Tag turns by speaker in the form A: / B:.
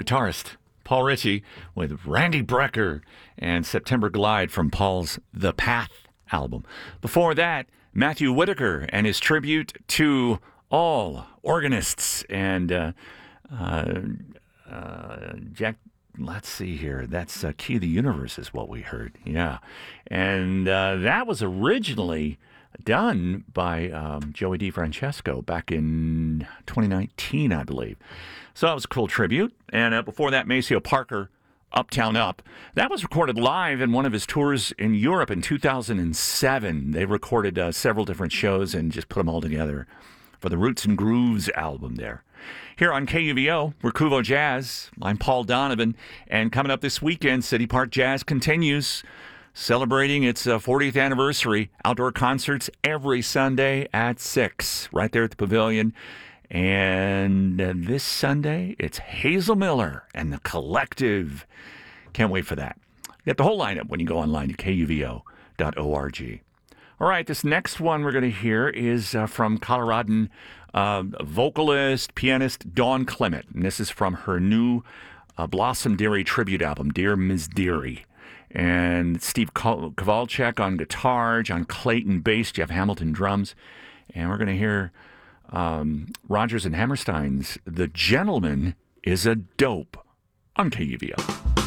A: guitarist Paul Ritchie with Randy Brecker and September Glide from Paul's The Path album. Before that, Matthew Whitaker and his tribute to all organists and Jack. Let's see here. That's Key of the Universe is what we heard. Yeah. And that was originally done by Joey DeFrancesco back in 2019, I believe. So that was a cool tribute. And before that, Maceo Parker, Uptown Up. That was recorded live in one of his tours in Europe in 2007. They recorded several different shows and just put them all together for the Roots and Grooves album there. Here on KUVO, we're Kuvo Jazz. I'm Paul Donovan. And coming up this weekend, City Park Jazz continues, celebrating its 40th anniversary. Outdoor concerts every Sunday at 6, right there at the Pavilion. And this Sunday, it's Hazel Miller and the Collective. Can't wait for that. Get the whole lineup when you go online to kuvo.org. All right, this next one we're going to hear is from Coloradan vocalist, pianist Dawn Clement. And this is from her new Blossom Dearie tribute album, Dear Ms. Dearie. And Steve Kowalczyk on guitar, John Clayton bass, Jeff Hamilton drums. And we're going to hear Rodgers and Hammerstein's The Gentleman is a Dope on KUVO.